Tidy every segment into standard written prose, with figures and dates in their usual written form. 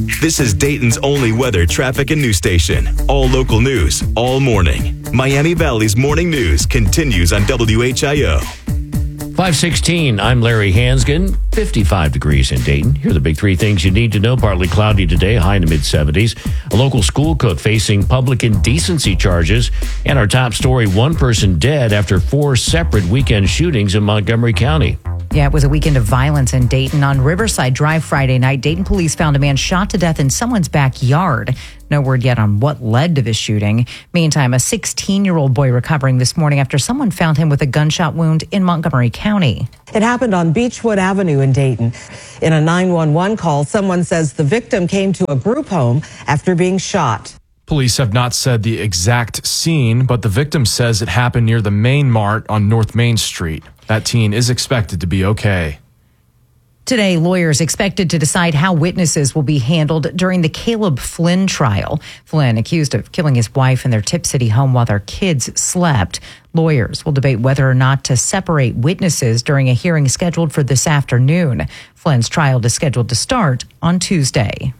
This is Dayton's only weather, traffic, and news station. All local news, all morning. Miami Valley's morning news continues on WHIO. 5:16, I'm Larry Hansgen. 55 degrees in Dayton. Here are the big three things you need to know. Partly cloudy today, high in the mid-70s. A local school cook facing public indecency charges. And our top story, one person dead after 4 separate weekend shootings in Montgomery County. Yeah, it was a weekend of violence in Dayton. On Riverside Drive Friday night, Dayton police found a man shot to death in someone's backyard. No word yet on what led to the shooting. Meantime, a 16-year-old boy recovering this morning after someone found him with a gunshot wound in Montgomery County. It happened on Beechwood Avenue in Dayton. In a 911 call, someone says the victim came to a group home after being shot. Police have not said the exact scene, but the victim says it happened near the Main Mart on North Main Street. That teen is expected to be okay. Today, lawyers expected to decide how witnesses will be handled during the Caleb Flynn trial. Flynn, accused of killing his wife in their Tip City home while their kids slept. Lawyers will debate whether or not to separate witnesses during a hearing scheduled for this afternoon. Flynn's trial is scheduled to start on Tuesday.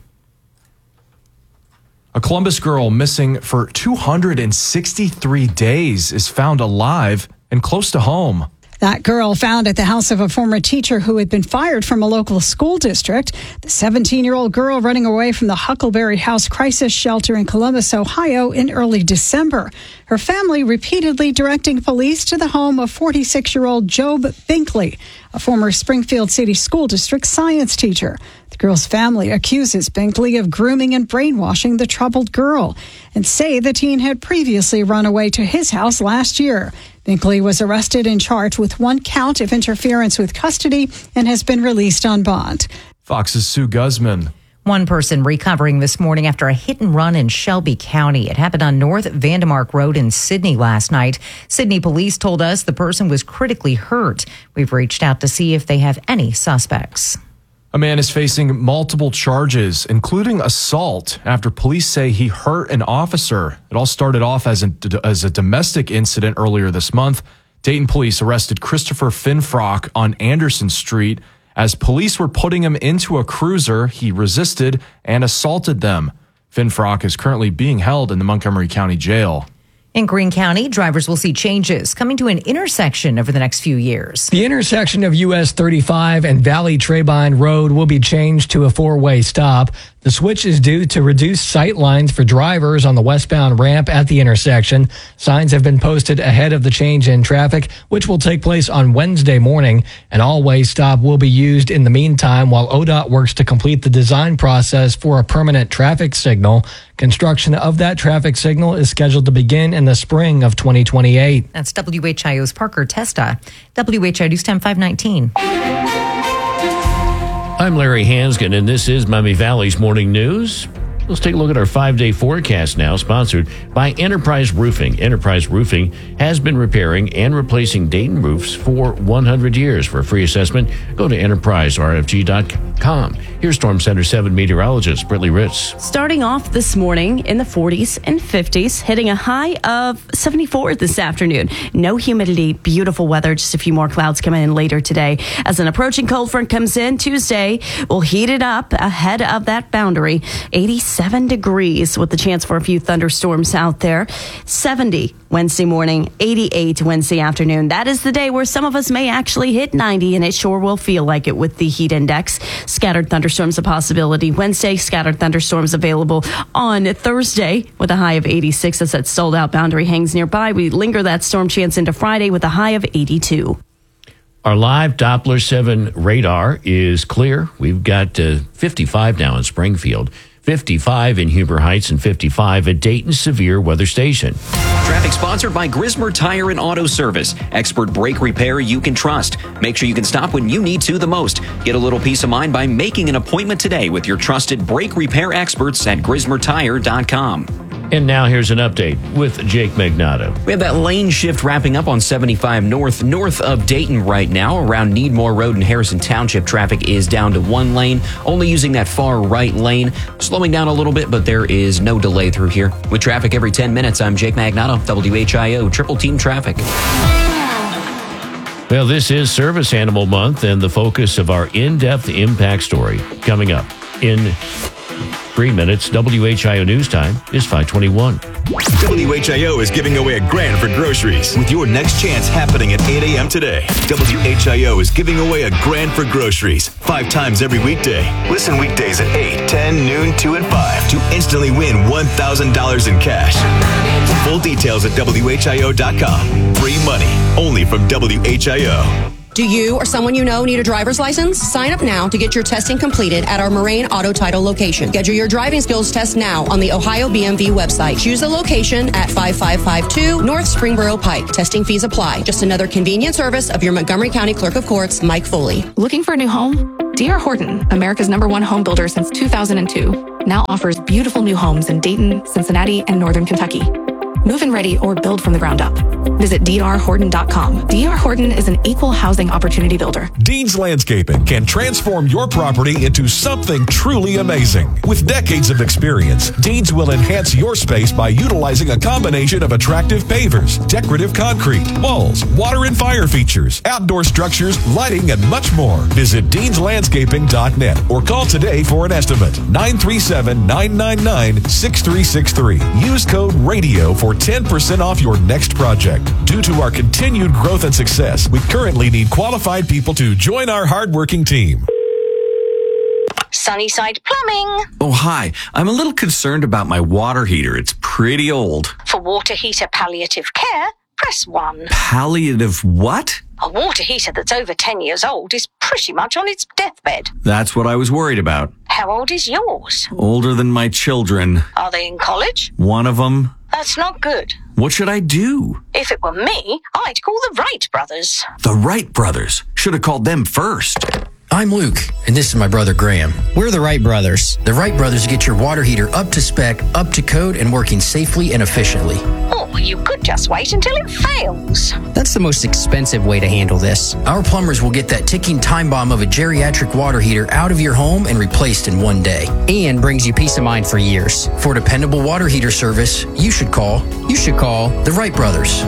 A Columbus girl missing for 263 days is found alive and close to home. That girl found at the house of a former teacher who had been fired from a local school district. The 17-year-old girl running away from the Huckleberry House crisis shelter in Columbus, Ohio in early December. Her family repeatedly directing police to the home of 46-year-old Job Binkley, a former Springfield City School District science teacher. The girl's family accuses Binkley of grooming and brainwashing the troubled girl and say the teen had previously run away to his house last year. Binkley was arrested and charged with 1 count of interference with custody and has been released on bond. Fox's Sue Guzman. One person recovering this morning after a hit and run in Shelby County. It happened on North Vandemark Road in Sydney last night. Sydney police told us the person was critically hurt. We've reached out to see if they have any suspects. A man is facing multiple charges, including assault, after police say he hurt an officer. It all started off as a domestic incident earlier this month. Dayton police arrested Christopher Finfrock on Anderson Street. As police were putting him into a cruiser, he resisted and assaulted them. Finfrock is currently being held in the Montgomery County Jail. In Greene County, drivers will see changes coming to an intersection over the next few years. The intersection of US 35 and Valley Trabine Road will be changed to a 4-way stop. The switch is due to reduce sight lines for drivers on the westbound ramp at the intersection. Signs have been posted ahead of the change in traffic, which will take place on Wednesday morning. An all-way stop will be used in the meantime while ODOT works to complete the design process for a permanent traffic signal. Construction of that traffic signal is scheduled to begin in the spring of 2028. That's WHIO's Parker Testa. WHIO News Time 519. I'm Larry Hansgen, and this is Miami Valley's Morning News. Let's take a look at our 5-day forecast now, sponsored by Enterprise Roofing. Enterprise Roofing has been repairing and replacing Dayton roofs for 100 years. For a free assessment, go to enterpriserfg.com. Here's Storm Center 7 meteorologist Brittany Ritz. Starting off this morning in the 40s and 50s, hitting a high of 74 this afternoon. No humidity, beautiful weather, just a few more clouds coming in later today. As an approaching cold front comes in Tuesday, we'll heat it up ahead of that boundary. 87 degrees with the chance for a few thunderstorms out there. 70 Wednesday morning, 88 Wednesday afternoon. That is the day where some of us may actually hit 90, and it sure will feel like it with the heat index. Scattered thunderstorms a possibility Wednesday. Scattered thunderstorms available on Thursday with a high of 86 as that sold out boundary hangs nearby. We linger that storm chance into Friday with a high of 82. Our live Doppler 7 radar is clear. We've got 55 now in Springfield, 55 in Huber Heights, and 55 at Dayton Severe Weather Station. Traffic sponsored by Grismer Tire and Auto Service. Expert brake repair you can trust. Make sure you can stop when you need to the most. Get a little peace of mind by making an appointment today with your trusted brake repair experts at GrismerTire.com. And now here's an update with Jake Magnato. We have that lane shift wrapping up on 75 north of Dayton right now. Around Needmore Road in Harrison Township, traffic is down to 1 lane, only using that far right lane. Slowing down a little bit, but there is no delay through here. With traffic every 10 minutes, I'm Jake Magnato, WHIO Triple Team Traffic. Well, this is Service Animal Month and the focus of our in-depth impact story coming up in 3 minutes. WHIO News Time is 5:21. WHIO is giving away $1,000 for groceries with your next chance happening at 8 a.m. today. WHIO is giving away $1,000 for groceries 5 times every weekday. Listen weekdays at 8, 10, noon, 2, and 5 to instantly win $1,000 in cash. Full details at WHIO.com. Free money only from WHIO. Do you or someone you know need a driver's license? Sign up now to get your testing completed at our Moraine Auto Title location. Schedule your driving skills test now on the Ohio BMV website. Choose the location at 5552 North Springboro Pike. Testing fees apply. Just another convenient service of your Montgomery County Clerk of Courts, Mike Foley. Looking for a new home? D.R. Horton, America's #1 home builder since 2002, now offers beautiful new homes in Dayton, Cincinnati, and Northern Kentucky. Move-in ready or build from the ground up. Visit drhorton.com. D.R. Horton is an equal housing opportunity builder. Dean's Landscaping can transform your property into something truly amazing. With decades of experience, Dean's will enhance your space by utilizing a combination of attractive pavers, decorative concrete, walls, water and fire features, outdoor structures, lighting, and much more. Visit deanslandscaping.net or call today for an estimate. 937-999-6363. Use code RADIO for 10% off your next project. Due to our continued growth and success, we currently need qualified people to join our hardworking team. Sunnyside Plumbing. Oh, hi. I'm a little concerned about my water heater. It's pretty old. For water heater palliative care, press 1. Palliative what? A water heater that's over 10 years old is pretty much on its deathbed. That's what I was worried about. How old is yours? Older than my children. Are they in college? One of them. That's not good. What should I do? If it were me, I'd call the Wright brothers. The Wright brothers? Should have called them first. I'm Luke, and this is my brother Graham. We're the Wright brothers. The Wright brothers get your water heater up to spec, up to code, and working safely and efficiently. Or you could just wait until it fails. That's the most expensive way to handle this. Our plumbers will get that ticking time bomb of a geriatric water heater out of your home and replaced in one day. And brings you peace of mind for years. For dependable water heater service, you should call the Wright brothers.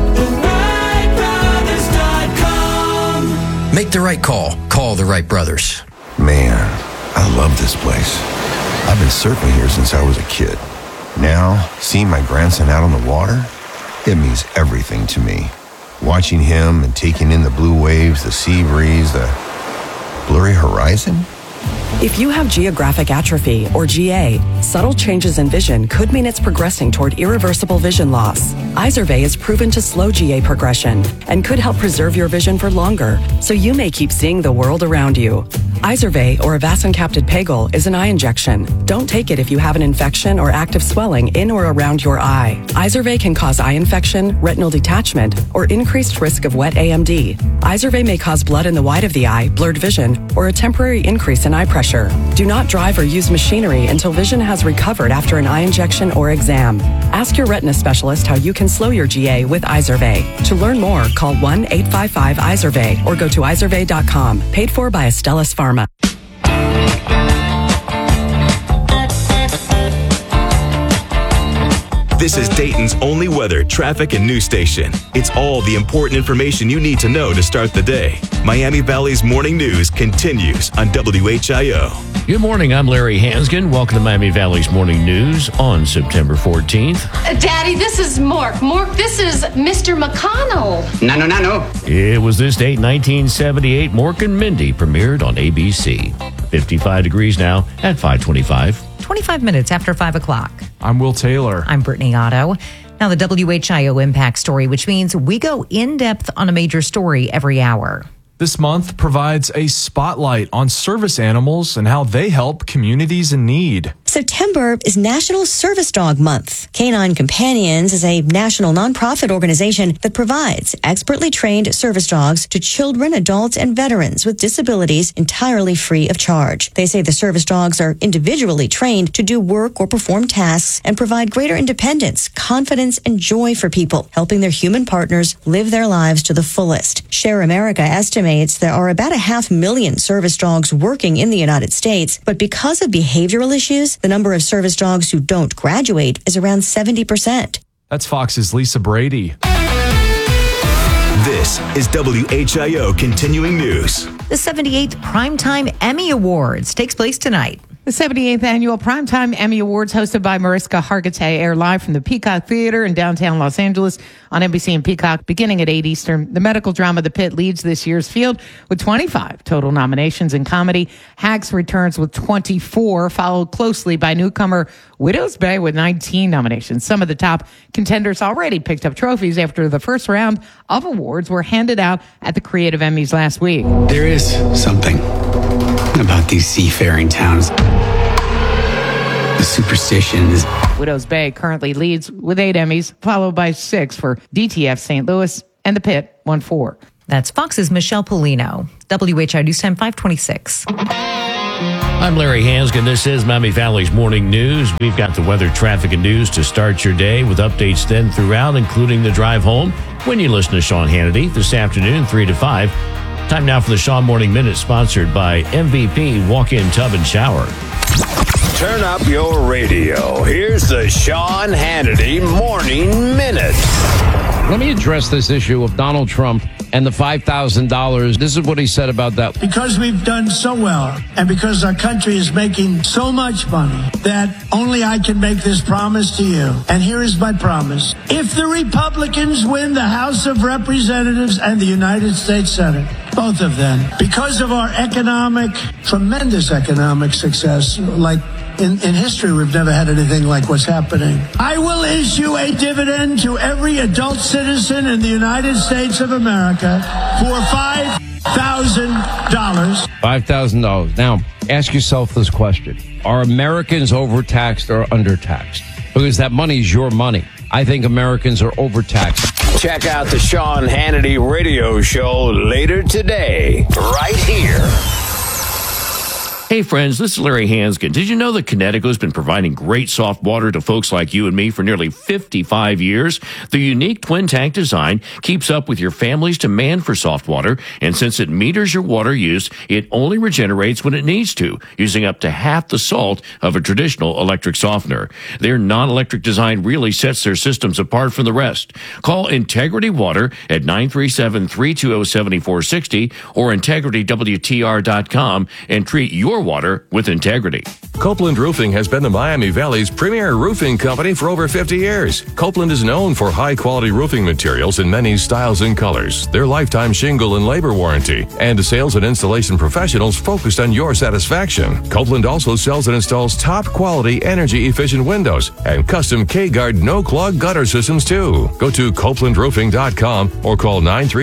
Make the right call. Call the Wright brothers. Man, I love this place. I've been surfing here since I was a kid. Now, seeing my grandson out on the water, it means everything to me. Watching him and taking in the blue waves, the sea breeze, the blurry horizon. If you have geographic atrophy, or GA, subtle changes in vision could mean it's progressing toward irreversible vision loss. Izervay is proven to slow GA progression and could help preserve your vision for longer, so you may keep seeing the world around you. Izervay, or avacincaptad pegol, is an eye injection. Don't take it if you have an infection or active swelling in or around your eye. Izervay can cause eye infection, retinal detachment, or increased risk of wet AMD. Izervay may cause blood in the white of the eye, blurred vision, or a temporary increase in eye pressure. Do not drive or use machinery until vision has recovered after an eye injection or exam. Ask your retina specialist how you can slow your GA with Izervay. To learn more, call 1-855-IZERVAY or go to izervay.com. Paid for by Astellas Pharma. This is Dayton's only weather, traffic, and news station. It's all the important information you need to know to start the day. Miami Valley's morning news continues on WHIO. Good morning. I'm Larry Hansgen. Welcome to Miami Valley's morning news on September 14th. Daddy, this is Mork. Mork, this is Mr. McConnell. No. It was this date, 1978. Mork and Mindy premiered on ABC. 55 degrees now at 5:25. 25 minutes after 5 o'clock. I'm Will Taylor. I'm Brittany Otto. Now, the WHIO Impact Story, which means we go in depth on a major story every hour. This month provides a spotlight on service animals and how they help communities in need. September is National Service Dog Month. Canine Companions is a national nonprofit organization that provides expertly trained service dogs to children, adults, and veterans with disabilities entirely free of charge. They say the service dogs are individually trained to do work or perform tasks and provide greater independence, confidence, and joy for people, helping their human partners live their lives to the fullest. Share America estimates there are about 500,000 service dogs working in the United States, but because of behavioral issues, the number of service dogs who don't graduate is around 70%. That's Fox's Lisa Brady. This is WHIO Continuing News. The 78th Primetime Emmy Awards takes place tonight. The 78th Annual Primetime Emmy Awards, hosted by Mariska Hargitay, air live from the Peacock Theater in downtown Los Angeles on NBC and Peacock beginning at 8 Eastern. The medical drama The Pit leads this year's field with 25 total nominations in comedy. Hacks returns with 24, followed closely by newcomer Widow's Bay with 19 nominations. Some of the top contenders already picked up trophies after the first round of awards were handed out at the Creative Emmys last week. There is something about these seafaring towns. The superstition is... Widow's Bay currently leads with 8 Emmys, followed by 6 for DTF St. Louis, and The Pit won 4. That's Fox's Michelle Polino. WHI News Time 526. I'm Larry Hansgen. This is Miami Valley's Morning News. We've got the weather, traffic, and news to start your day with updates then throughout, including the drive home when you listen to Sean Hannity this afternoon, 3 to 5. Time now for the Sean Morning Minute, sponsored by MVP Walk-In Tub and Shower. Turn up your radio. Here's the Sean Hannity Morning Minute. Let me address this issue of Donald Trump and the $5,000. This is what he said about that. Because we've done so well, and because our country is making so much money, that only I can make this promise to you. And here is my promise. If the Republicans win the House of Representatives and the United States Senate, both of them, because of our tremendous economic success, like in history, we've never had anything like what's happening. I will issue a dividend to every adult citizen in the United States of America for $5,000. $5,000. Now, ask yourself this question. Are Americans overtaxed or undertaxed? Because that money is your money. I think Americans are overtaxed. Check out the Sean Hannity radio show later today, right here. Hey friends, this is Larry Hansgen. Did you know that Connecticut has been providing great soft water to folks like you and me for nearly 55 years? The unique twin tank design keeps up with your family's demand for soft water, and since it meters your water use, it only regenerates when it needs to, using up to half the salt of a traditional electric softener. Their non-electric design really sets their systems apart from the rest. Call Integrity Water at 937-320-7460 or integritywtr.com and treat your water with integrity. Copeland Roofing has been the Miami Valley's premier roofing company for over 50 years. Copeland is known for high-quality roofing materials in many styles and colors, their lifetime shingle and labor warranty, and sales and installation professionals focused on your satisfaction. Copeland also sells and installs top-quality, energy-efficient windows and custom K-Guard no-clog gutter systems, too. Go to CopelandRoofing.com or call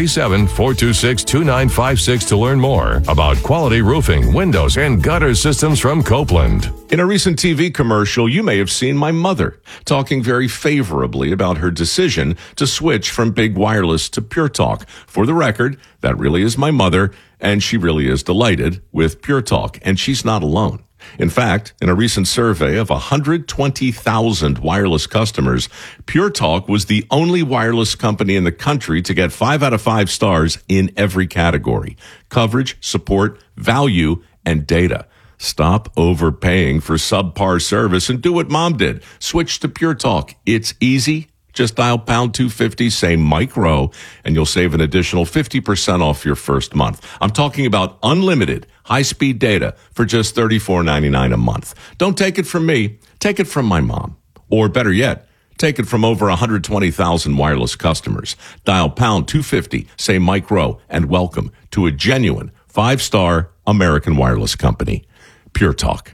937-426-2956 to learn more about quality roofing, windows, and gutter systems from Copeland. In a recent TV commercial, you may have seen my mother talking very favorably about her decision to switch from Big Wireless to Pure Talk. For the record, that really is my mother, and she really is delighted with Pure Talk, and she's not alone. In fact, in a recent survey of 120,000 wireless customers, Pure Talk was the only wireless company in the country to get 5 out of 5 stars in every category: coverage, support, value, and data. Stop overpaying for subpar service and do what Mom did. Switch to Pure Talk. It's easy. Just dial pound 250, say Mike Rowe, and you'll save an additional 50% off your first month. I'm talking about unlimited high-speed data for just $34.99 a month. Don't take it from me. Take it from my mom. Or better yet, take it from over 120,000 wireless customers. Dial pound 250, say Mike Rowe, and welcome to a genuine 5-star American wireless company. Pure Talk.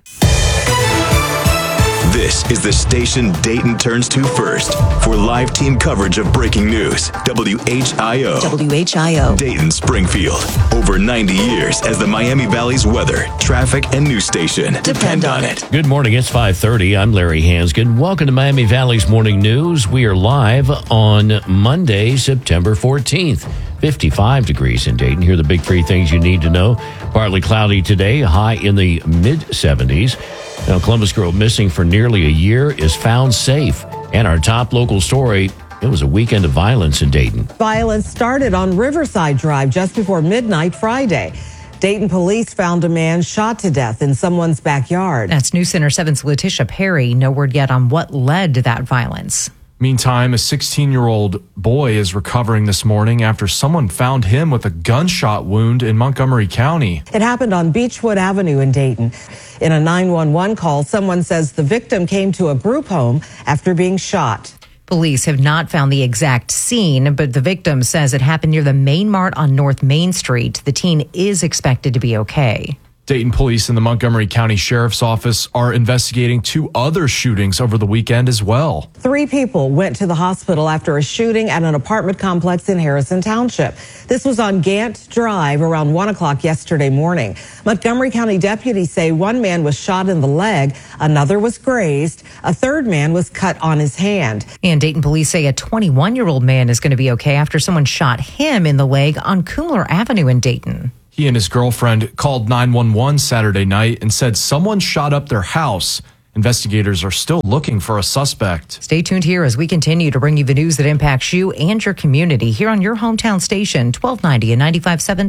This is the station Dayton turns to first for live team coverage of breaking news. WHIO. WHIO. Dayton, Springfield. Over 90 years as the Miami Valley's weather, traffic, and news station. Depend on it. Good morning. It's 5:30. I'm Larry Hansgen. Welcome to Miami Valley's Morning News. We are live on Monday, September 14th. 55 degrees in Dayton. Here are the big 3 things you need to know. Partly cloudy today, high in the mid-70s. Now, Columbus girl missing for nearly a year is found safe. And our top local story, it was a weekend of violence in Dayton. Violence started on Riverside Drive just before midnight Friday. Dayton police found a man shot to death in someone's backyard. That's News Center 7's Letitia Perry. No word yet on what led to that violence. Meantime, a 16-year-old boy is recovering this morning after someone found him with a gunshot wound in Montgomery County. It happened on Beechwood Avenue in Dayton. In a 911 call, someone says the victim came to a group home after being shot. Police have not found the exact scene, but the victim says it happened near the Main Mart on North Main Street. The teen is expected to be okay. Dayton police and the Montgomery County Sheriff's Office are investigating 2 other shootings over the weekend as well. 3 people went to the hospital after a shooting at an apartment complex in Harrison Township. This was on Gant Drive around 1 o'clock yesterday morning. Montgomery County deputies say one man was shot in the leg, another was grazed, a third man was cut on his hand. And Dayton police say a 21-year-old man is going to be okay after someone shot him in the leg on Kumler Avenue in Dayton. He and his girlfriend called 911 Saturday night and said someone shot up their house. Investigators are still looking for a suspect. Stay tuned here as we continue to bring you the news that impacts you and your community here on your hometown station, 1290 and 95.7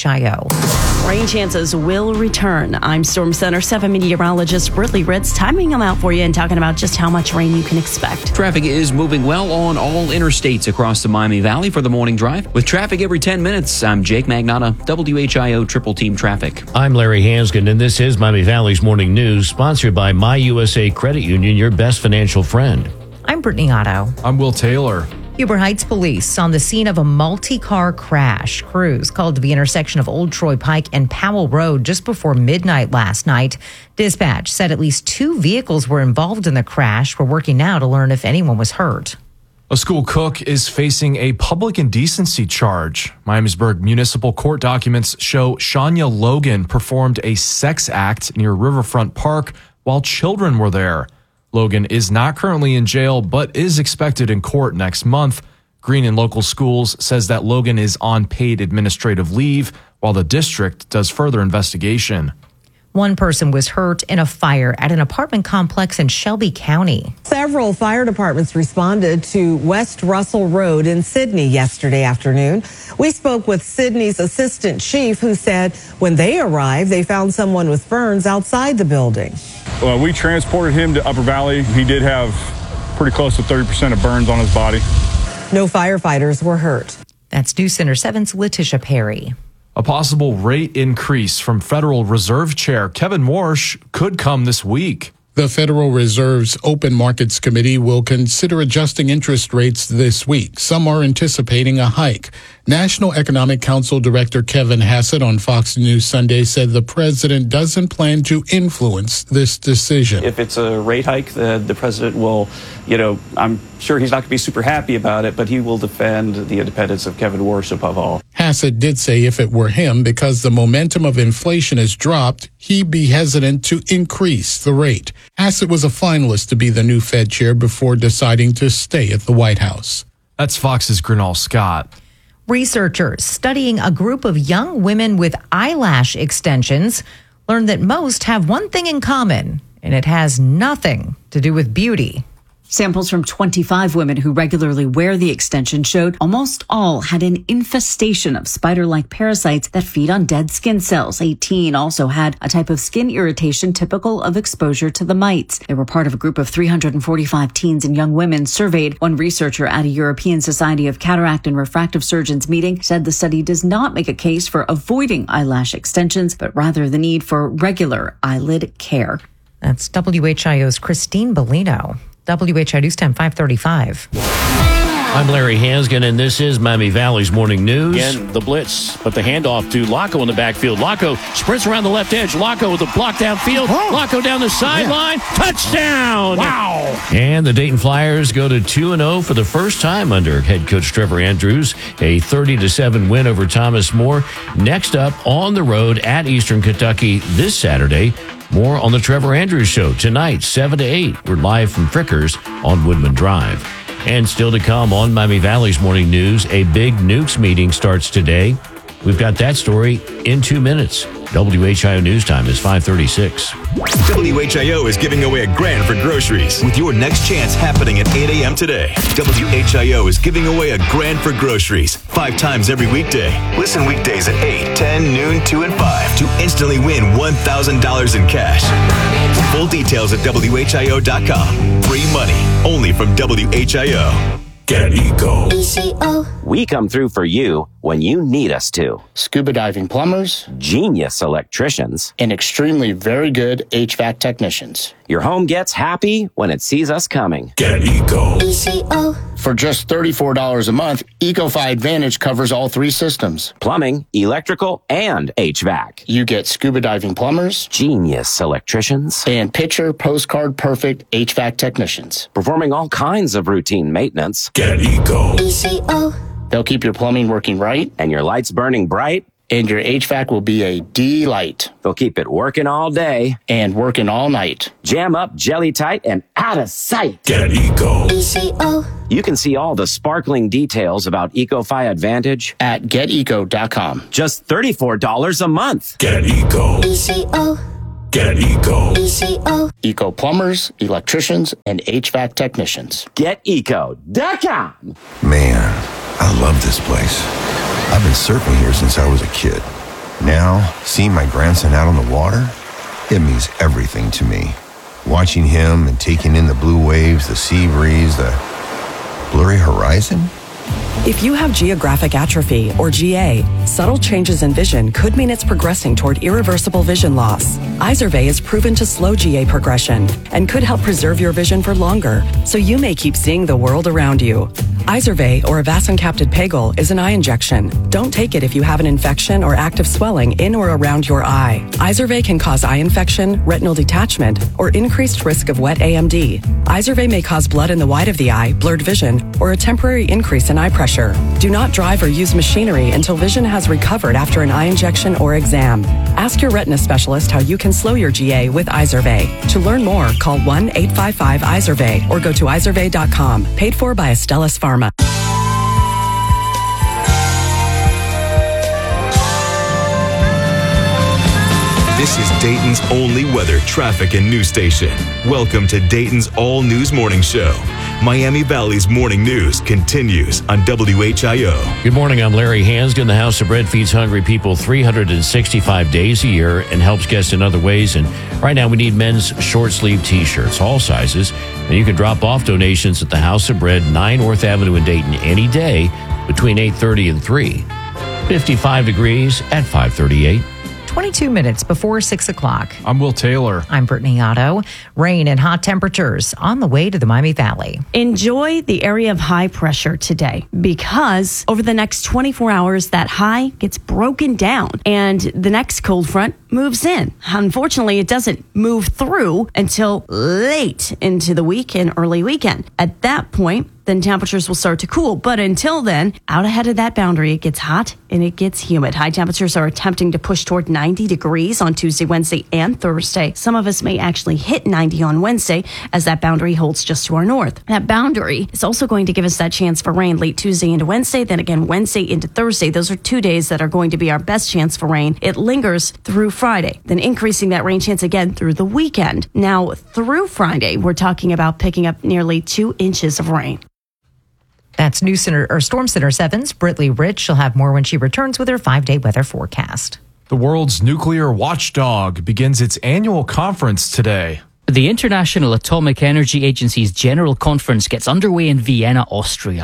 WHIO. Rain chances will return. I'm Storm Center 7 meteorologist Britley Ritz, timing them out for you and talking about just how much rain you can expect. Traffic is moving well on all interstates across the Miami Valley for the morning drive. With traffic every 10 minutes, I'm Jake Magnotta, WHIO Triple Team Traffic. I'm Larry Hanskin, and this is Miami Valley's Morning News, sponsored by MyUSA Credit Union, your best financial friend. I'm Brittany Otto. I'm Will Taylor. Huber Heights police on the scene of a multi-car crash. Crews called to the intersection of Old Troy Pike and Powell Road just before midnight last night. Dispatch said at least 2 vehicles were involved in the crash. We're working now to learn if anyone was hurt. A school cook is facing a public indecency charge. Miamisburg Municipal Court documents show Shania Logan performed a sex act near Riverfront Park while children were there. Logan is not currently in jail, but is expected in court next month. Green and Local Schools says that Logan is on paid administrative leave while the district does further investigation. One person was hurt in a fire at an apartment complex in Shelby County. Several fire departments responded to West Russell Road in Sidney yesterday afternoon. We spoke with Sidney's assistant chief who said when they arrived, they found someone with burns outside the building. Well, we transported him to Upper Valley. He did have pretty close to 30% of burns on his body. No firefighters were hurt. That's News Center 7's Letitia Perry. A possible rate increase from Federal Reserve Chair Kevin Warsh could come this week. The Federal Reserve's Open Markets Committee will consider adjusting interest rates this week. Some are anticipating a hike. National Economic Council Director Kevin Hassett on Fox News Sunday said the president doesn't plan to influence this decision. If it's a rate hike, the president will, I'm sure he's not going to be super happy about it, but he will defend the independence of Kevin Warsh above all. Hassett did say if it were him, because the momentum of inflation has dropped, he'd be hesitant to increase the rate. Hassett was a finalist to be the new Fed chair before deciding to stay at the White House. That's Fox's Gernal Scott. Researchers studying a group of young women with eyelash extensions learned that most have one thing in common, and it has nothing to do with beauty. Samples from 25 women who regularly wear the extension showed almost all had an infestation of spider-like parasites that feed on dead skin cells. 18 also had a type of skin irritation typical of exposure to the mites. They were part of a group of 345 teens and young women surveyed. One researcher at a European Society of Cataract and Refractive Surgeons meeting said the study does not make a case for avoiding eyelash extensions, but rather the need for regular eyelid care. That's WHIO's Christine Bellino. WHIO News Time 535. I'm Larry Hanskin, and this is Miami Valley's Morning News. Again, the blitz, but the handoff to Laco in the backfield. Laco sprints around the left edge. Laco with a block downfield. Laco down the sideline. Touchdown! Wow! And the Dayton Flyers go to 2-0 for the first time under head coach Trevor Andrews. A 30-7 win over Thomas More. Next up on the road at Eastern Kentucky this Saturday. More on the Trevor Andrews Show tonight, 7 to 8. We're live from Frickers on Woodman Drive. And still to come on Miami Valley's Morning News, a big nukes meeting starts today. We've got that story in 2 minutes. WHIO News Time is 5:36. WHIO is giving away $1,000 for groceries with your next chance happening at 8 a.m. today. WHIO is giving away $1,000 for groceries 5 times every weekday. Listen weekdays at 8, 10, noon, 2, and 5 to instantly win $1,000 in cash. Full details at WHIO.com. free money. Only from WHIO. Get Eco. We come through for you when you need us to. Scuba diving plumbers, genius electricians, and extremely very good HVAC technicians. Your home gets happy when it sees us coming. Get Eco. For just $34 a month, EcoFi Advantage covers all 3 systems. Plumbing, electrical, and HVAC. You get scuba diving plumbers, genius electricians, and picture postcard perfect HVAC technicians. Performing all kinds of routine maintenance. Get Eco. They'll keep your plumbing working right, and your lights burning bright, and your HVAC will be a delight. They'll keep it working all day and working all night. Jam up, jelly tight, and out of sight. Get Eco. You can see all the sparkling details about EcoFi Advantage at GetEco.com. Just $34 a month. Get Eco. Get Eco. Eco plumbers, electricians, and HVAC technicians. GetEco.com. Man, I love this place. I've been surfing here since I was a kid. Now, seeing my grandson out on the water, it means everything to me. Watching him and taking in the blue waves, the sea breeze, the blurry horizon. If you have geographic atrophy, or GA, subtle changes in vision could mean it's progressing toward irreversible vision loss. Izervay is proven to slow GA progression and could help preserve your vision for longer, so you may keep seeing the world around you. Izervay, or avacincaptad pegol, is an eye injection. Don't take it if you have an infection or active swelling in or around your eye. Izervay can cause eye infection, retinal detachment, or increased risk of wet AMD. Izervay may cause blood in the white of the eye, blurred vision, or a temporary increase in eye pressure. Do not drive or use machinery until vision has recovered after an eye injection or exam. Ask your retina specialist how you can slow your GA with Izervay. To learn more, call 1-855-IZERVAY or go to izervay.com. Paid for by Astellas Pharma. This is Dayton's only weather, traffic, and news station. Welcome to Dayton's All News Morning Show. Miami Valley's morning news continues on WHIO. Good morning, I'm Larry Hansgen. The House of Bread feeds hungry people 365 days a year and helps guests in other ways. And right now we need men's short-sleeve T-shirts, all sizes. And you can drop off donations at the House of Bread, 9 North Avenue in Dayton, any day between 8:30 and 3. 55 degrees at 5:38. 22 minutes before 6 o'clock. I'm Will Taylor. I'm Brittany Otto. Rain and hot temperatures on the way to the Miami Valley. Enjoy the area of high pressure today because over the next 24 hours, that high gets broken down and the next cold front moves in. Unfortunately, it doesn't move through until late into the week and early weekend. At that point, then temperatures will start to cool. But until then, out ahead of that boundary, it gets hot and it gets humid. High temperatures are attempting to push toward 90 degrees on Tuesday, Wednesday, and Thursday. Some of us may actually hit 90 on Wednesday as that boundary holds just to our north. That boundary is also going to give us that chance for rain late Tuesday into Wednesday, then again Wednesday into Thursday. Those are 2 days that are going to be our best chance for rain. It lingers through Friday, then increasing that rain chance again through the weekend. Now, through Friday, we're talking about picking up nearly 2 inches of rain. That's Storm Center 7's Brittany Rich. She'll have more when she returns with her 5-day weather forecast. The world's nuclear watchdog begins its annual conference today. The International Atomic Energy Agency's General Conference gets underway in Vienna, Austria.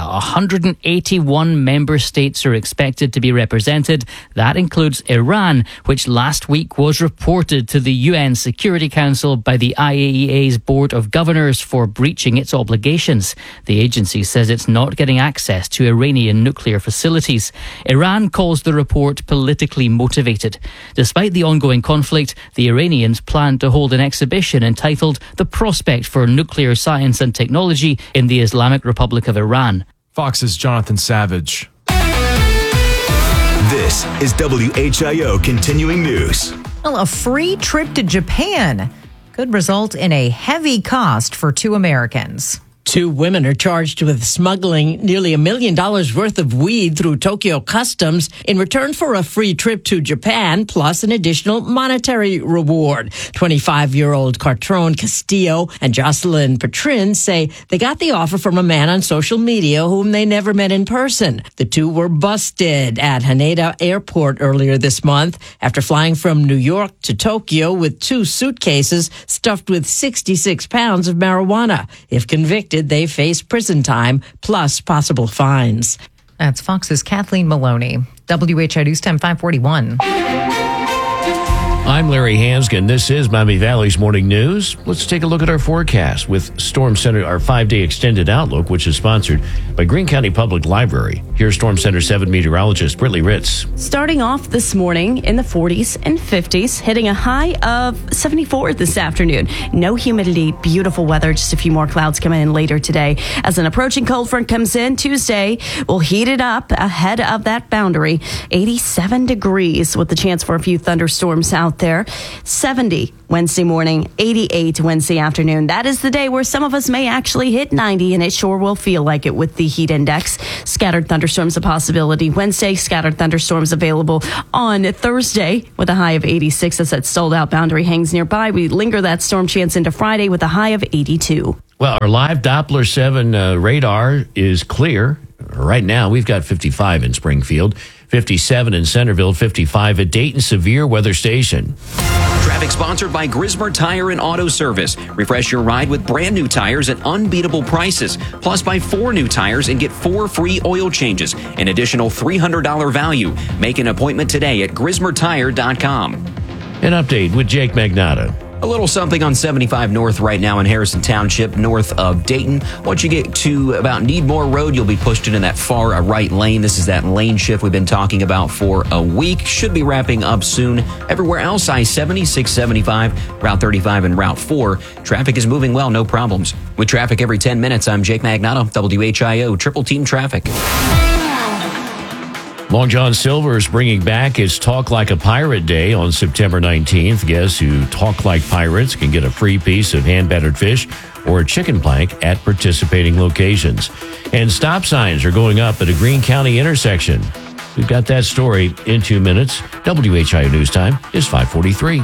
181 member states are expected to be represented. That includes Iran, which last week was reported to the UN Security Council by the IAEA's Board of Governors for breaching its obligations. The agency says it's not getting access to Iranian nuclear facilities. Iran calls the report politically motivated. Despite the ongoing conflict, the Iranians plan to hold an exhibition entitled The Prospect for Nuclear Science and Technology in the Islamic Republic of Iran. Fox's Jonathan Savage. This is WHIO Continuing News. Well, a free trip to Japan could result in a heavy cost for 2 Americans. 2 women are charged with smuggling nearly $1 million worth of weed through Tokyo Customs in return for a free trip to Japan, plus an additional monetary reward. 25-year-old Cartrone Castillo and Jocelyn Petrin say they got the offer from a man on social media whom they never met in person. The 2 were busted at Haneda Airport earlier this month after flying from New York to Tokyo with 2 suitcases stuffed with 66 pounds of marijuana. If convicted, they face prison time plus possible fines. That's Fox's Kathleen Maloney. WHO News Time 541. I'm Larry Hansgen. This is Miami Valley's Morning News. Let's take a look at our forecast with Storm Center, our 5-day extended outlook, which is sponsored by Greene County Public Library. Here's Storm Center 7 meteorologist Brittany Ritz. Starting off this morning in the 40s and 50s, hitting a high of 74 this afternoon. No humidity, beautiful weather, just a few more clouds coming in later today. As an approaching cold front comes in Tuesday, we'll heat it up ahead of that boundary. 87 degrees with the chance for a few thunderstorms out there. 70 Wednesday morning, 88 Wednesday afternoon. That is the day where some of us may actually hit 90, and it sure will feel like it with the heat index. Scattered thunderstorms a possibility. Wednesday, scattered thunderstorms available on Thursday with a high of 86 as that sold out boundary hangs nearby. We linger that storm chance into Friday with a high of 82. Well, our live Doppler 7 radar is clear. Right now, we've got 55 in Springfield, 57 in Centerville, 55 at Dayton Severe Weather Station. Traffic sponsored by Grismer Tire and Auto Service. Refresh your ride with brand new tires at unbeatable prices. Plus, buy 4 new tires and get 4 free oil changes. An additional $300 value. Make an appointment today at GrismerTire.com. An update with Jake Magnotta. A little something on 75 North right now in Harrison Township, north of Dayton. Once you get to about Needmore Road, you'll be pushed into that far right lane. This is that lane shift we've been talking about for a week. Should be wrapping up soon. Everywhere else, I-70, 675, Route 35, and Route 4. Traffic is moving well, no problems. With traffic every 10 minutes, I'm Jake Magnotta, WHIO, Triple Team Traffic. Long John Silver is bringing back its Talk Like a Pirate Day on September 19th. Guests who talk like pirates can get a free piece of hand-battered fish or a chicken plank at participating locations. And stop signs are going up at a Greene County intersection. We've got that story in 2 minutes. WHIO News Time is 5:43.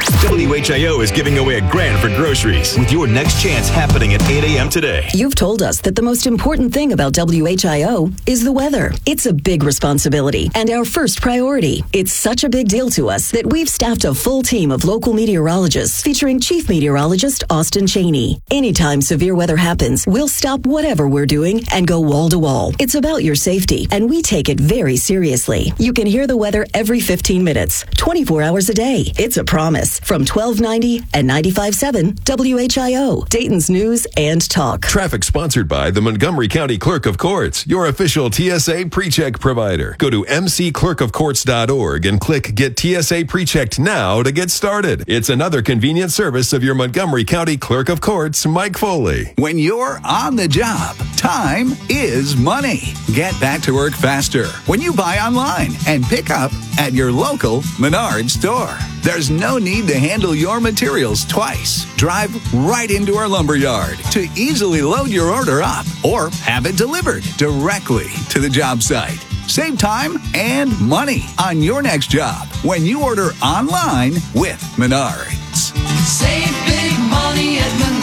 WHIO is giving away $1,000 for groceries with your next chance happening at 8 a.m. today. You've told us that the most important thing about WHIO is the weather. It's a big responsibility and our first priority. It's such a big deal to us that we've staffed a full team of local meteorologists featuring Chief Meteorologist Austin Cheney. Anytime severe weather happens, we'll stop whatever we're doing and go wall to wall. It's about your safety, and we take it very seriously. You can hear the weather every 15 minutes, 24 hours a day. It's a promise. From 1290 and 95.7 WHIO, Dayton's News and Talk. Traffic sponsored by the Montgomery County Clerk of Courts, your official TSA PreCheck provider. Go to mcclerkofcourts.org and click Get TSA PreChecked now to get started. It's another convenient service of your Montgomery County Clerk of Courts, Mike Foley. When you're on the job, time is money. Get back to work faster when you buy online and pick up at your local Menards store. There's no need to handle your materials twice. Drive right into our lumberyard to easily load your order up or have it delivered directly to the job site. Save time and money on your next job when you order online with Menards. Save big money at Menards.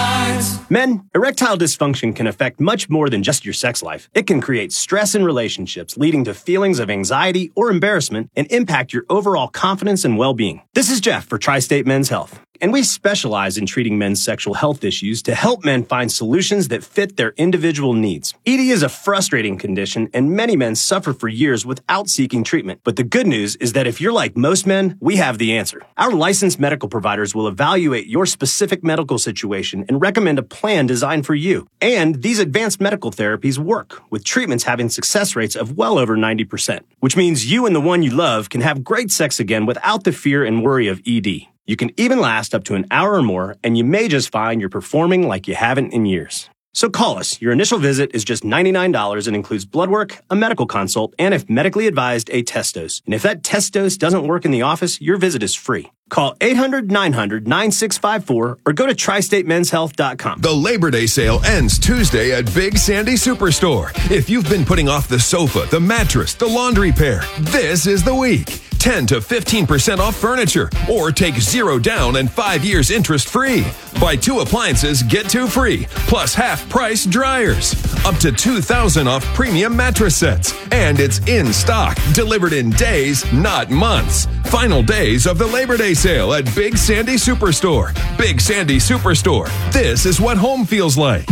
Men, erectile dysfunction can affect much more than just your sex life. It can create stress in relationships, leading to feelings of anxiety or embarrassment, and impact your overall confidence and well-being. This is Jeff for Tri-State Men's Health, and we specialize in treating men's sexual health issues to help men find solutions that fit their individual needs. ED is a frustrating condition, and many men suffer for years without seeking treatment. But the good news is that if you're like most men, we have the answer. Our licensed medical providers will evaluate your specific medical situation and recommend a plan designed for you. And these advanced medical therapies work, with treatments having success rates of well over 90%, which means you and the one you love can have great sex again without the fear and worry of ED. You can even last up to an hour or more, and you may just find you're performing like you haven't in years. So call us. Your initial visit is just $99 and includes blood work, a medical consult, and if medically advised, a test dose. And if that test dose doesn't work in the office, your visit is free. Call 800-900-9654 or go to tristatemenshealth.com. The Labor Day sale ends Tuesday at Big Sandy Superstore. If you've been putting off the sofa, the mattress, the laundry pair, this is the week. 10 to 15% off furniture, or take 0 down and 5 years interest free. Buy 2 appliances, get 2 free, plus half price dryers. Up to $2,000 off premium mattress sets. And it's in stock, delivered in days, not months. Final days of the Labor Day sale at Big Sandy Superstore. Big Sandy Superstore. This is what home feels like.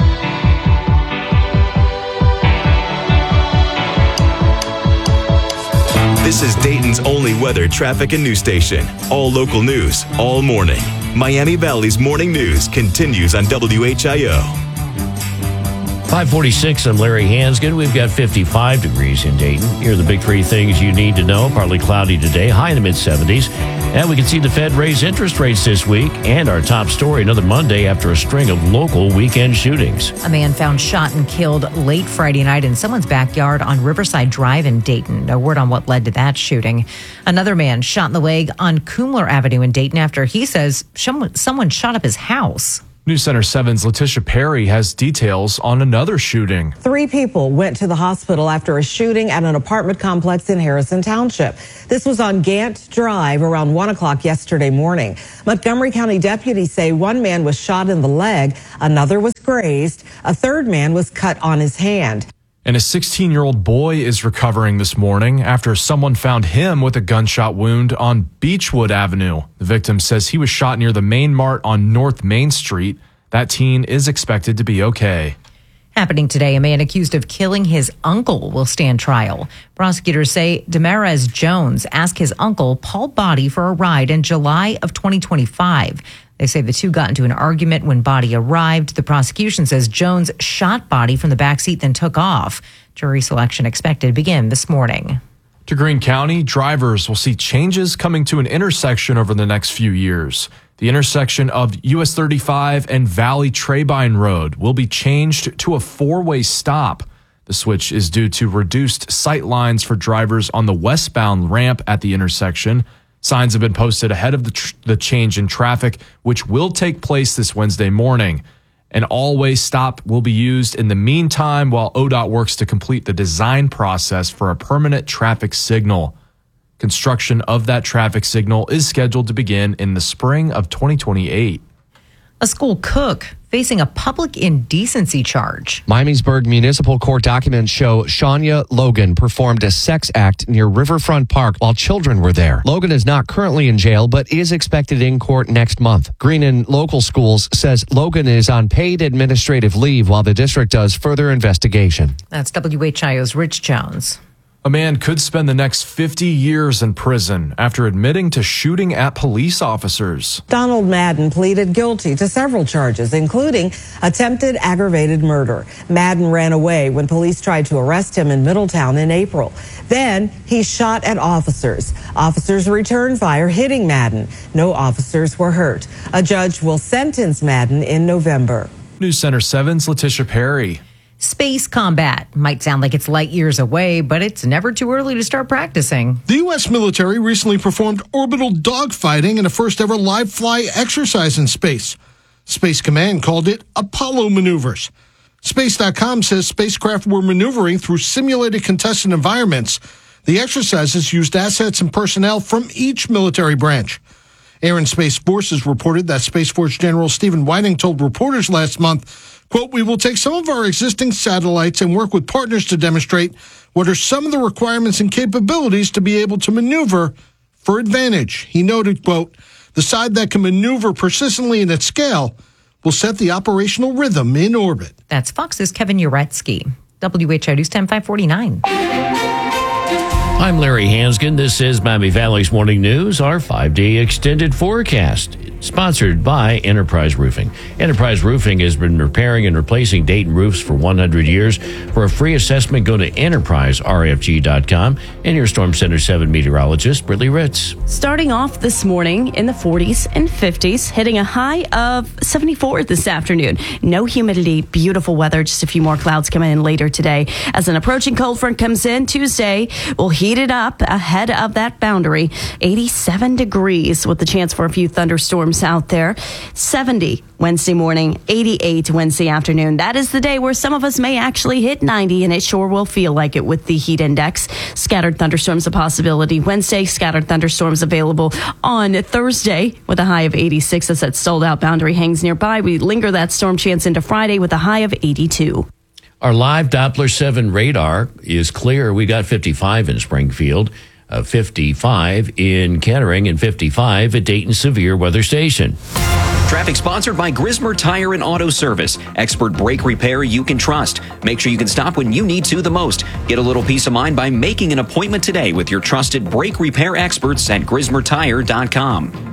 This is Dayton's only weather, traffic, and news station. All local news, all morning. Miami Valley's morning news continues on WHIO. 546, I'm Larry Hansgen. We've got 55 degrees in Dayton. Here are the big 3 things you need to know. Partly cloudy today, high in the mid-70s. And we can see the Fed raise interest rates this week. And our top story, another Monday after a string of local weekend shootings. A man found shot and killed late Friday night in someone's backyard on Riverside Drive in Dayton. No word on what led to that shooting. Another man shot in the leg on Kumler Avenue in Dayton after he says someone shot up his house. News Center 7's Letitia Perry has details on another shooting. 3 people went to the hospital after a shooting at an apartment complex in Harrison Township. This was on Gant Drive around 1 o'clock yesterday morning. Montgomery County deputies say 1 man was shot in the leg, another was grazed, a 3rd man was cut on his hand. And a 16-year-old boy is recovering this morning after someone found him with a gunshot wound on Beechwood Avenue. The victim says he was shot near the Main Mart on North Main Street. That teen is expected to be okay. Happening today, a man accused of killing his uncle will stand trial. Prosecutors say Damaris Jones asked his uncle, Paul Body, for a ride in July of 2025. They say the two got into an argument when Body arrived. The prosecution says Jones shot Body from the backseat, then took off. Jury selection expected to begin this morning. To Greene County, drivers will see changes coming to an intersection over the next few years. The intersection of US 35 and Valley Trabine Road will be changed to a 4-way stop. The switch is due to reduced sight lines for drivers on the westbound ramp at the intersection. Signs have been posted ahead of the change in traffic, which will take place this Wednesday morning. An all-way stop will be used in the meantime while ODOT works to complete the design process for a permanent traffic signal. Construction of that traffic signal is scheduled to begin in the spring of 2028. A school cook facing a public indecency charge. Miamisburg Municipal Court documents show Shania Logan performed a sex act near Riverfront Park while children were there. Logan is not currently in jail, but is expected in court next month. Greene and Local Schools says Logan is on paid administrative leave while the district does further investigation. That's WHIO's Rich Jones. A man could spend the next 50 years in prison after admitting to shooting at police officers. Donald Madden pleaded guilty to several charges, including attempted aggravated murder. Madden ran away when police tried to arrest him in Middletown in April. Then he shot at officers. Officers returned fire, hitting Madden. No officers were hurt. A judge will sentence Madden in November. News Center 7's Letitia Perry. Space combat might sound like it's light years away, but it's never too early to start practicing. The U.S. military recently performed orbital dogfighting in a first-ever live fly exercise in space. Space Command called it Apollo maneuvers. Space.com says spacecraft were maneuvering through simulated contested environments. The exercises used assets and personnel from each military branch. Air and Space Forces reported that Space Force General Stephen Whiting told reporters last month, quote, "We will take some of our existing satellites and work with partners to demonstrate what are some of the requirements and capabilities to be able to maneuver for advantage." He noted, quote, "The side that can maneuver persistently and at scale will set the operational rhythm in orbit." That's Fox's Kevin Uretsky. WHIO News Time 549. I'm Larry Hansgen. This is Miami Valley's Morning News, our 5-day extended forecast, sponsored by Enterprise Roofing. Enterprise Roofing has been repairing and replacing Dayton roofs for 100 years. For a free assessment, go to enterpriserfg.com and your Storm Center 7 meteorologist, Brittany Ritz. Starting off this morning in the 40s and 50s, hitting a high of 74 this afternoon. No humidity, beautiful weather, just a few more clouds coming in later today. As an approaching cold front comes in Tuesday, we'll heat it up ahead of that boundary. 87 degrees with the chance for a few thunderstorms out there. 70 Wednesday morning, 88 Wednesday afternoon. That is the day where some of us may actually hit 90, and it sure will feel like it with the heat index. Scattered thunderstorms a possibility. Wednesday, scattered thunderstorms available on Thursday with a high of 86 as that sold out boundary hangs nearby. We linger that storm chance into Friday with a high of 82. Our live Doppler 7 radar is clear. We got 55 in Springfield, 55 in Kettering, and 55 at Dayton Severe Weather Station. Traffic sponsored by Grismer Tire and Auto Service. Expert brake repair you can trust. Make sure you can stop when you need to the most. Get a little peace of mind by making an appointment today with your trusted brake repair experts at GrismerTire.com.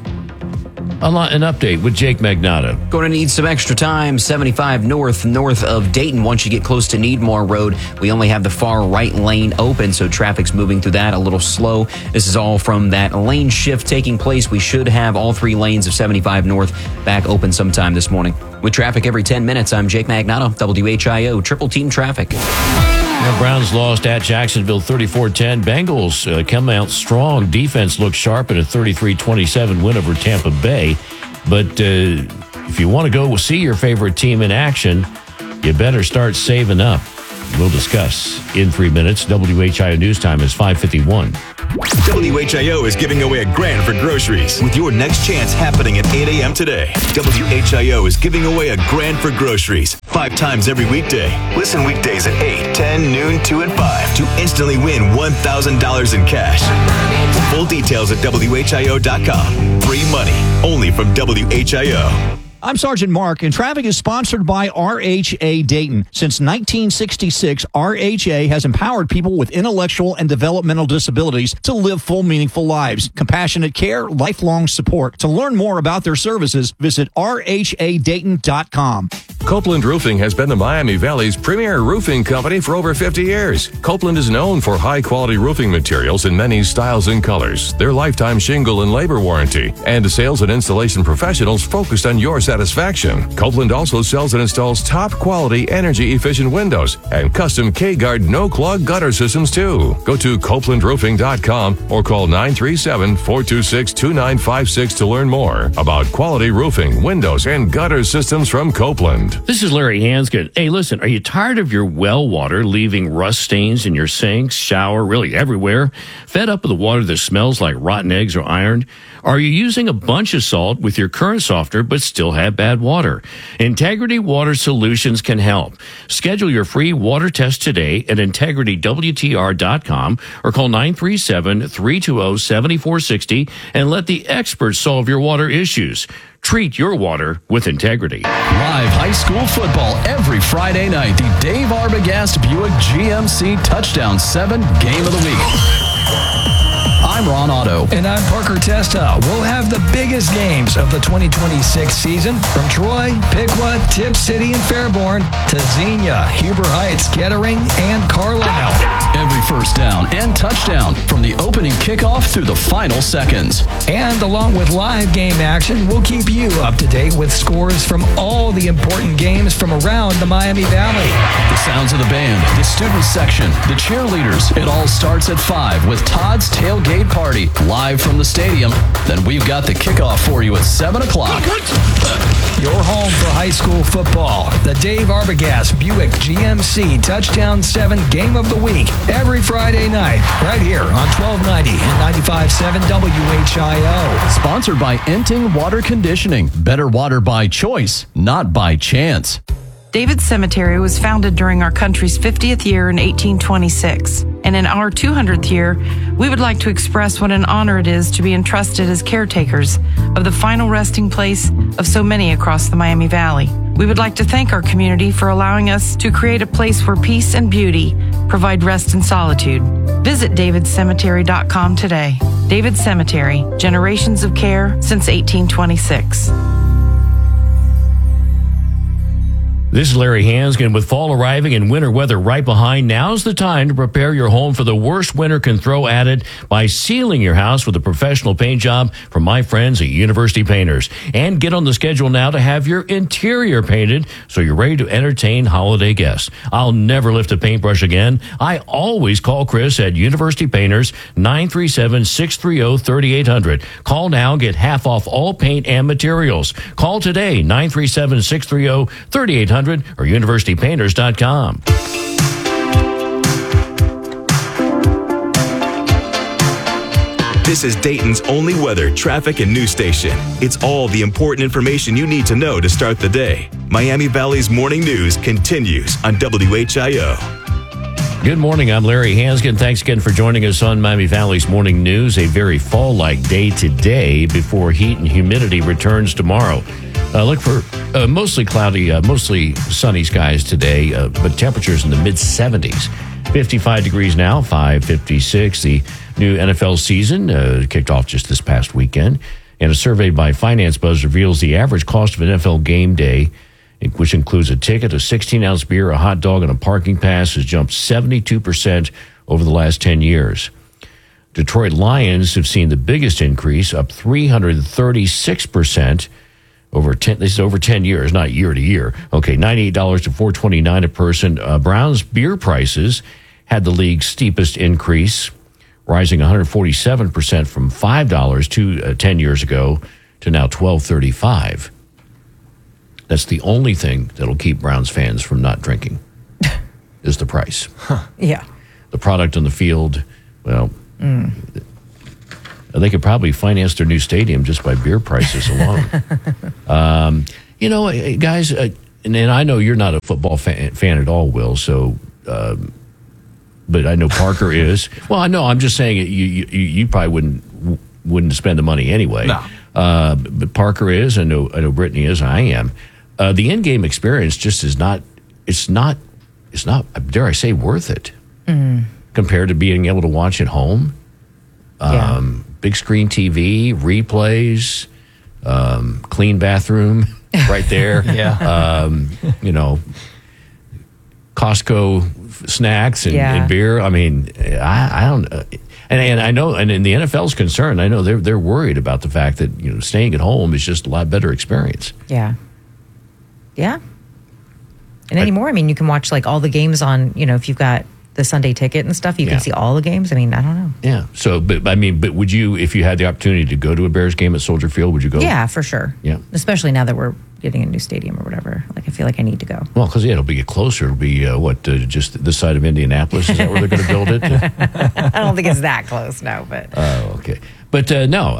An update with Jake Magnato. Going to need some extra time. 75 north of Dayton. Once you get close to Needmore Road, we only have the far right lane open, so traffic's moving through that a little slow. This is all from that lane shift taking place. We should have all 3 lanes of 75 north back open sometime this morning. With traffic every 10 minutes, I'm Jake Magnato, WHIO, Triple Team Traffic. Now, Browns lost at Jacksonville 34-10. Bengals come out strong. Defense looked sharp in a 33-27 win over Tampa Bay. But if you want to go see your favorite team in action, you better start saving up. We'll discuss in 3 minutes. WHIO News Time is 5:51. WHIO is giving away $1,000 for groceries with your next chance happening at 8 a.m. today. WHIO is giving away $1,000 for groceries 5 times every weekday. Listen weekdays at 8, 10, noon, 2, and 5 to instantly win $1,000 in cash. Full details at WHIO.com. Free money only from WHIO. I'm Sergeant Mark, and traffic is sponsored by RHA Dayton. Since 1966, RHA has empowered people with intellectual and developmental disabilities to live full, meaningful lives. Compassionate care, lifelong support. To learn more about their services, visit rhadayton.com. Copeland Roofing has been the Miami Valley's premier roofing company for over 50 years. Copeland is known for high-quality roofing materials in many styles and colors, their lifetime shingle and labor warranty, and sales and installation professionals focused on your satisfaction. Copeland also sells and installs top-quality, energy-efficient windows and custom K-Guard no-clog gutter systems, too. Go to CopelandRoofing.com or call 937-426-2956 to learn more about quality roofing, windows, and gutter systems from Copeland. This is Larry Hansgen. Hey, listen, are you tired of your well water leaving rust stains in your sinks, shower, really everywhere? Fed up with the water that smells like rotten eggs or iron? Are you using a bunch of salt with your current softener but still have bad water? Integrity Water Solutions can help. Schedule your free water test today at integritywtr.com or call 937-320-7460 and let the experts solve your water issues. Treat your water with integrity. Live high school football every Friday night. The Dave Arbogast Buick GMC Touchdown 7 Game of the Week. I'm Ron Otto. And I'm Parker Testa. We'll have the biggest games of the 2026 season from Troy, Piqua, Tip City, and Fairborn to Xenia, Huber Heights, Kettering, and Carlisle. Every first down and touchdown from the opening kickoff through the final seconds. And along with live game action, we'll keep you up to date with scores from all the important games from around the Miami Valley. The sounds of the band, the student section, the cheerleaders. It all starts at 5 with Todd's Tailgate Party live from the stadium. Then we've got the kickoff for you at 7 o'clock. Your home for high school football. The Dave Arbogast Buick GMC Touchdown 7 Game of the Week. Every Friday night, right here on 1290 and 95.7 WHIO. Sponsored by Enting Water Conditioning. Better water by choice, not by chance. David Cemetery was founded during our country's 50th year in 1826. And in our 200th year, we would like to express what an honor it is to be entrusted as caretakers of the final resting place of so many across the Miami Valley. We would like to thank our community for allowing us to create a place where peace and beauty provide rest and solitude. Visit davidcemetery.com today. David Cemetery, generations of care since 1826. This is Larry Hanskin. With fall arriving and winter weather right behind, now's the time to prepare your home for the worst winter can throw at it by sealing your house with a professional paint job from my friends at University Painters. And get on the schedule now to have your interior painted so you're ready to entertain holiday guests. I'll never lift a paintbrush again. I always call Chris at University Painters, 937-630-3800. Call now, get half off all paint and materials. Call today, 937-630-3800. Or universitypainters.com. This is Dayton's only weather, traffic, and news station. It's all the important information you need to know to start the day. Miami Valley's morning news continues on WHIO. Good morning. I'm Larry Hanskin. Thanks again for joining us on Miami Valley's morning news. A very fall-like day today before heat and humidity returns tomorrow. Look for mostly cloudy, mostly sunny skies today, but temperatures in the mid-70s. 55 degrees now, 5:56. The new NFL season kicked off just this past weekend, and a survey by Finance Buzz reveals the average cost of an NFL game day, which includes a ticket, a 16-ounce beer, a hot dog, and a parking pass, has jumped 72% over the last 10 years. Detroit Lions have seen the biggest increase, up 336%. This is over 10 years, not year to year. Okay, $98 to $4.29 a person. Brown's beer prices had the league's steepest increase, rising 147% from $5 10 years ago to now $12.35. That's the only thing that'll keep Browns fans from not drinking, is the price. Yeah. The product on the field, well... They could probably finance their new stadium just by beer prices alone. Guys, and I know you're not a football fan at all, Will, so, but I know Parker is. Well, I know, I'm just saying you probably wouldn't spend the money anyway. No. But Parker is, I know Brittany is, I am. The in-game experience just is not, it's not, dare I say, worth it compared to being able to watch at home. Big screen TV, replays, clean bathroom right there. Costco snacks and beer. I mean, I don't. And I know, and in the NFL's concerned, I know they're worried about the fact that staying at home is just a lot better experience. Yeah. And anymore, I mean, you can watch like all the games on. If you've got the Sunday ticket and stuff, you can see all the games. I mean, I don't know. Yeah. So, but would you, if you had the opportunity to go to a Bears game at Soldier Field, would you go? Yeah, for sure. Yeah. Especially now that we're getting a new stadium or whatever. Like, I feel like I need to go. Well, because it'll be closer. It'll be just this side of Indianapolis. Is that where they're going to build it? I don't think it's that close, no. But okay. But no,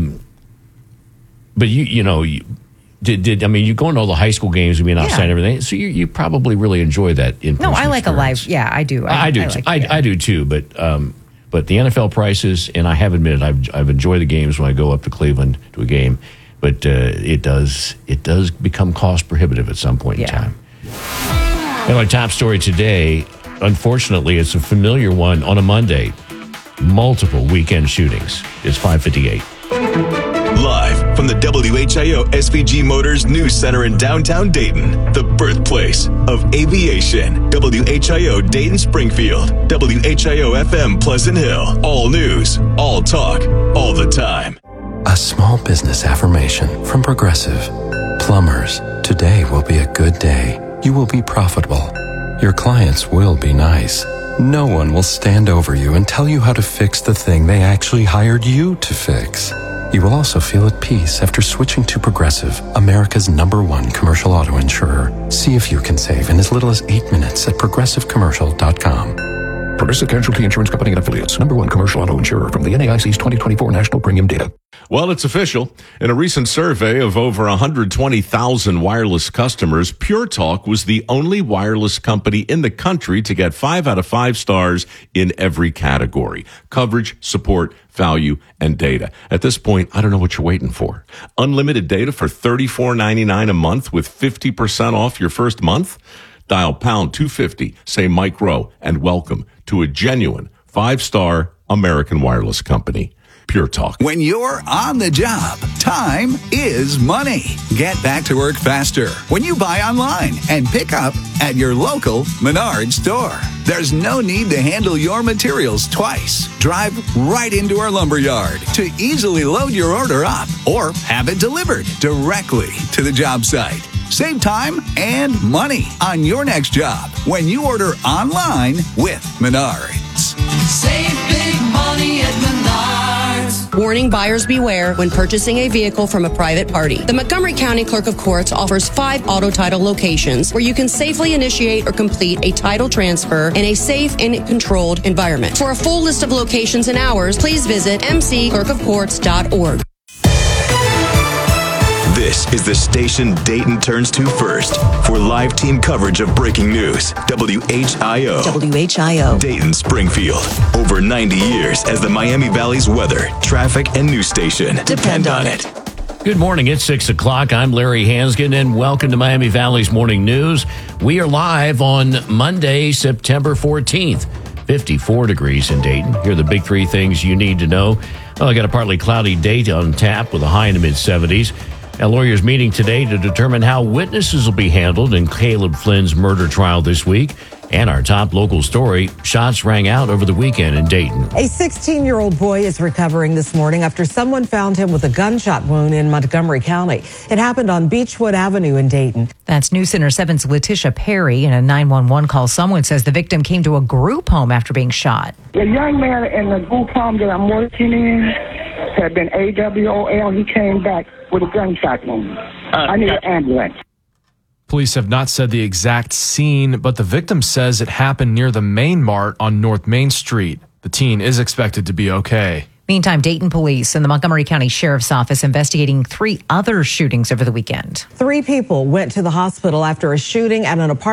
but you you go into all the high school games and being outside and everything, so you probably really enjoy that in-person No, I like experience. a live, I do. I do too, but the NFL prices, and I have admitted I've enjoyed the games when I go up to Cleveland to a game, but it does become cost prohibitive at some point in time. And our top story today, unfortunately, it's a familiar one on a Monday. Multiple weekend shootings. It's 5:58. Live from the WHIO SVG Motors News Center in downtown Dayton, the birthplace of aviation. WHIO Dayton Springfield, WHIO FM Pleasant Hill. All news, all talk, all the time. A small business affirmation from Progressive. Plumbers, today will be a good day. You will be profitable. Your clients will be nice. No one will stand over you and tell you how to fix the thing they actually hired you to fix. You will also feel at peace after switching to Progressive, America's #1 commercial auto insurer. See if you can save in as little as 8 minutes at progressivecommercial.com. Progressive Casualty Insurance Company and Affiliates, #1 commercial auto insurer from the NAIC's 2024 National Premium Data. Well, it's official. In a recent survey of over 120,000 wireless customers, Pure Talk was the only wireless company in the country to get 5 out of 5 stars in every category: coverage, support, value, and data. At this point, I don't know what you're waiting for. Unlimited data for $34.99 a month with 50% off your first month. Dial pound 250, say Mike Rowe, and welcome to a genuine 5-star American wireless company. Pure Talk. When you're on the job, time is money. Get back to work faster when you buy online and pick up at your local Menards store. There's no need to handle your materials twice. Drive right into our lumberyard to easily load your order up or have it delivered directly to the job site. Save time and money on your next job when you order online with Menards. Save big money at Menards. Warning: buyers beware when purchasing a vehicle from a private party. The Montgomery County Clerk of Courts offers 5 auto title locations where you can safely initiate or complete a title transfer in a safe and controlled environment. For a full list of locations and hours, please visit mcclerkofcourts.org. This is the station Dayton turns to first for live team coverage of breaking news. WHIO. WHIO. Dayton, Springfield. Over 90 years as the Miami Valley's weather, traffic, and news station. Depend on it. Good morning. It's 6 o'clock. I'm Larry Hansgen, and welcome to Miami Valley's Morning News. We are live on Monday, September 14th. 54 degrees in Dayton. Here are the big 3 things you need to know. Well, I got a partly cloudy day on tap with a high in the mid-70s. A lawyers meeting today to determine how witnesses will be handled in Caleb Flynn's murder trial this week. And our top local story, shots rang out over the weekend in Dayton. A 16-year-old boy is recovering this morning after someone found him with a gunshot wound in Montgomery County. It happened on Beechwood Avenue in Dayton. That's News Center 7's Letitia Perry. In a 911 call, someone says the victim came to a group home after being shot. The young man in the group home that I'm working in had been AWOL. He came back with a gunshot wound. I need an ambulance. Police have not said the exact scene, but the victim says it happened near the Main Mart on North Main Street. The teen is expected to be okay. Meantime, Dayton police and the Montgomery County Sheriff's Office investigating 3 other shootings over the weekend. 3 people went to the hospital after a shooting at an apartment